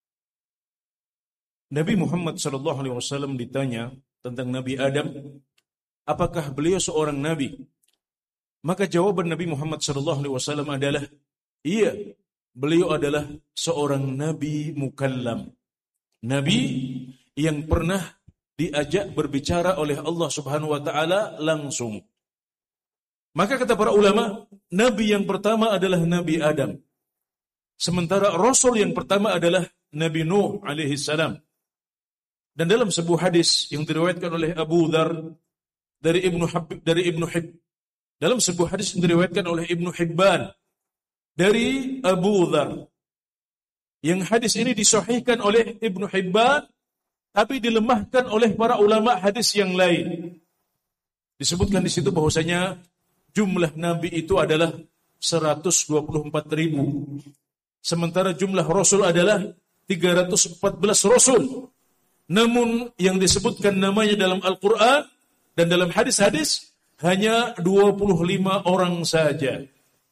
Nabi Muhammad sallallahu alaihi wasallam ditanya tentang Nabi Adam, apakah beliau seorang nabi? Maka jawaban Nabi Muhammad sallallahu alaihi wasallam adalah, iya, beliau adalah seorang nabi mukallam. Nabi yang pernah diajak berbicara oleh Allah Subhanahu wa taala langsung. Maka kata para ulama, nabi yang pertama adalah Nabi Adam. Sementara rasul yang pertama adalah Nabi Nuh alaihi salam. Dan dalam sebuah hadis yang diriwayatkan oleh Abu Dzar dari Ibnu Habib dari Ibnu Hib, dalam sebuah hadis yang diriwayatkan oleh Ibnu Hibban dari Abu Dzar, yang hadis ini disahihkan oleh Ibnu Hibban tapi dilemahkan oleh para ulama hadis yang lain. Disebutkan di situ bahwasanya jumlah nabi itu adalah seratus dua puluh empat ribu, sementara jumlah rasul adalah tiga ratus empat belas rasul. Namun yang disebutkan namanya dalam Al-Quran dan dalam hadis-hadis hanya dua puluh lima orang saja.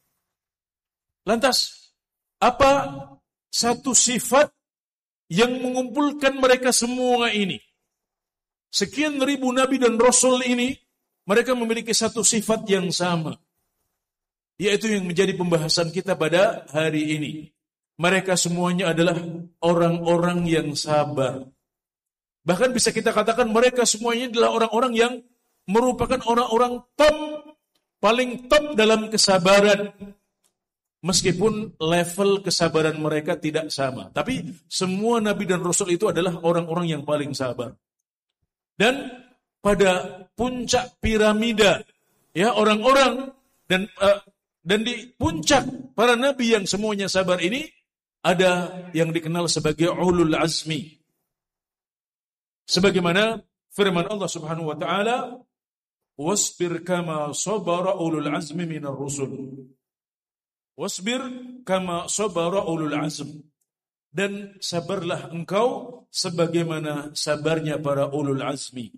Lantas, apa satu sifat yang mengumpulkan mereka semua ini? Sekian ribu nabi dan rasul ini, mereka memiliki satu sifat yang sama, yaitu yang menjadi pembahasan kita pada hari ini. Mereka semuanya adalah orang-orang yang sabar. Bahkan bisa kita katakan mereka semuanya adalah orang-orang yang merupakan orang-orang top, paling top dalam kesabaran. Meskipun level kesabaran mereka tidak sama, tapi semua nabi dan rasul itu adalah orang-orang yang paling sabar. Dan pada puncak piramida, ya, orang-orang dan uh, dan di puncak para nabi yang semuanya sabar ini ada yang dikenal sebagai ulul azmi. Sebagaimana firman Allah Subhanahu wa taala, "Wasbir kama sabara ulul azmi minar rusul." Wasbir kama sabara ulul azm. Dan sabarlah engkau sebagaimana sabarnya para ulul azmi.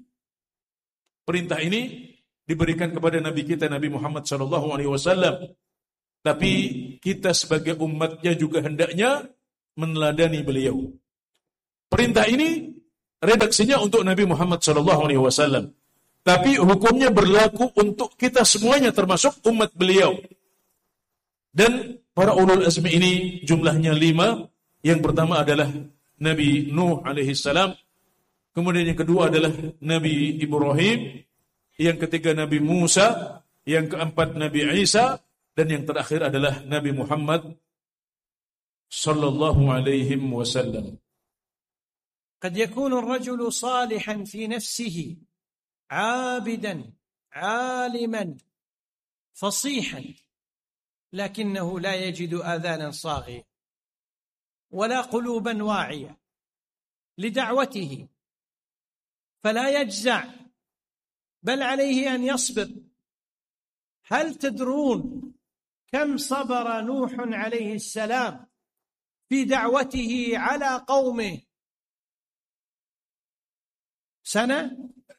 Perintah ini diberikan kepada Nabi kita Nabi Muhammad sallallahu alaihi wasallam Tapi kita sebagai umatnya juga hendaknya meneladani beliau. Perintah ini redaksinya untuk Nabi Muhammad shallallahu alaihi wasallam. Tapi hukumnya berlaku untuk kita semuanya termasuk umat beliau. Dan para ulul azmi ini jumlahnya lima. Yang pertama adalah Nabi Nuh alaihi salam. Kemudian yang kedua adalah Nabi Ibrahim. Yang ketiga Nabi Musa. Yang keempat Nabi Isa. Dan yang terakhir adalah Nabi Muhammad sallallahu alaihi wasallam. قد يكون الرجل صالحا في نفسه عابدا عالما فصيحا لكنه لا يجد آذانا صاغية ولا قلوبا واعية لدعوته فلا يجزع بل عليه أن يصبر. هل تدرون كم صبر نوح عليه السلام في دعوته على قومه؟ سنة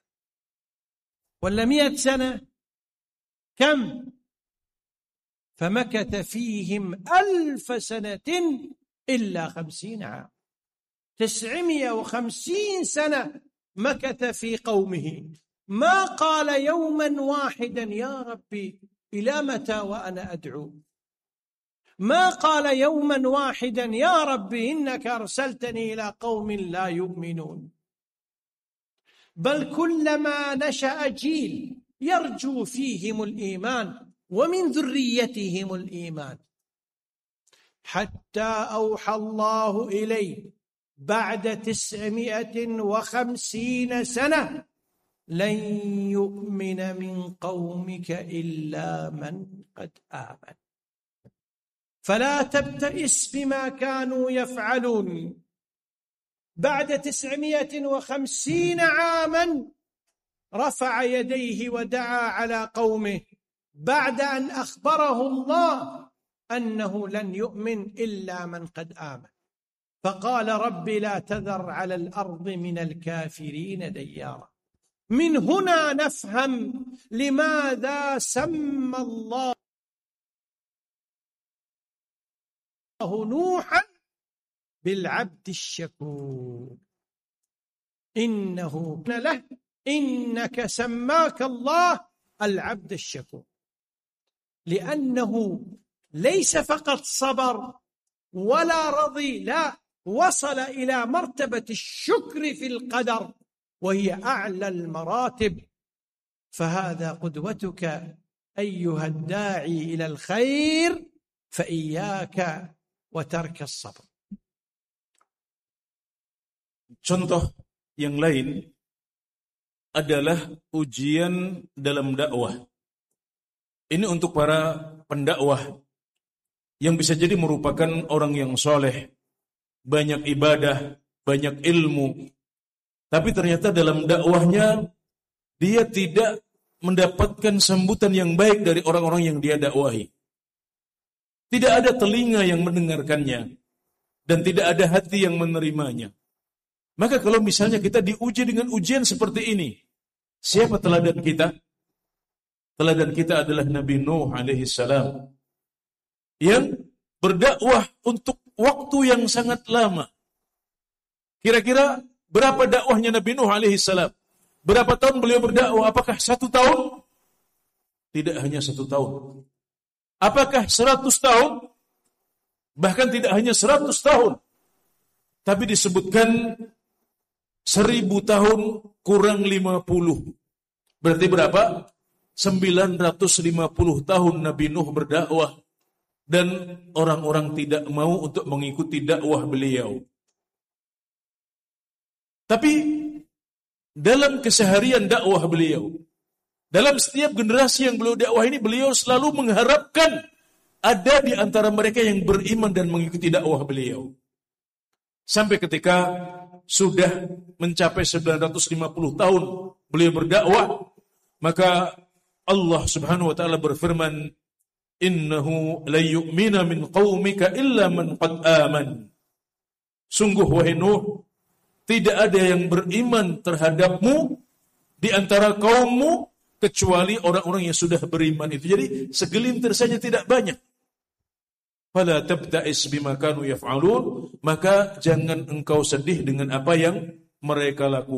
ولا مئة سنة؟ كم؟ فمكث فيهم ألف سنة إلا خمسين عام. تسعمائة وخمسين سنة مكث في قومه، ما قال يوما واحدا يا ربي إلى متى وأنا أدعو، ما قال يوما واحدا يا ربي إنك أرسلتني إلى قوم لا يؤمنون، بل كلما نشأ جيل يرجو فيهم الإيمان ومن ذريتهم الإيمان، حتى أوحى الله إليه بعد تسعمائة وخمسين سنة لن يؤمن من قومك إلا من قد آمن، فلا تبتئس بما كانوا يفعلون. بعد تسعمائة وخمسين عاما رفع يديه ودعا على قومه بعد أن أخبره الله أنه لن يؤمن إلا من قد آمن، فقال رب لا تذر على الأرض من الكافرين ديارا. من هنا نفهم لماذا سمى الله نوحا بالعبد الشكور، إنه له إنك سماك الله العبد الشكور، لأنه ليس فقط صبر ولا رضي، لا، وصل إلى مرتبة الشكر في القدر وهي أعلى المراتب. فهذا قدوتك أيها الداعي إلى الخير فإياك وترك الصبر. Contoh yang lain adalah ujian dalam dakwah. Ini untuk para pendakwah yang bisa jadi merupakan orang yang soleh, banyak ibadah, banyak ilmu, tapi ternyata dalam dakwahnya dia tidak mendapatkan sambutan yang baik dari orang-orang yang dia dakwahi. Tidak ada telinga yang mendengarkannya dan tidak ada hati yang menerimanya. Maka kalau misalnya kita diuji dengan ujian seperti ini, siapa teladan kita? Teladan kita adalah Nabi Nuh alaihi salam yang berdakwah untuk waktu yang sangat lama. Kira-kira berapa dakwahnya Nabi Nuh alaihi salam? Berapa tahun beliau berdakwah? Apakah satu tahun? Tidak hanya satu tahun. Apakah seratus tahun? Bahkan tidak hanya seratus tahun. Tapi disebutkan seribu tahun kurang lima puluh. Berarti berapa? sembilan ratus lima puluh tahun Nabi Nuh berdakwah. Dan orang-orang tidak mau untuk mengikuti dakwah beliau. Tapi dalam keseharian dakwah beliau, dalam setiap generasi yang beliau dakwah ini, beliau selalu mengharapkan ada di antara mereka yang beriman dan mengikuti dakwah beliau. Sampai ketika sudah mencapai sembilan ratus lima puluh tahun beliau berdakwah, maka Allah Subhanahu wa taala berfirman, "Innahu la yu'mina min qaumika illa man qad aman." Sungguh wahai Nuh, tidak ada yang beriman terhadapmu di antara kaummu kecuali orang-orang yang sudah beriman itu. Jadi segelintir saja, tidak banyak. fala tabta'is bima kanu yaf'alun, maka jangan engkau sedih dengan apa yang mereka lakukan.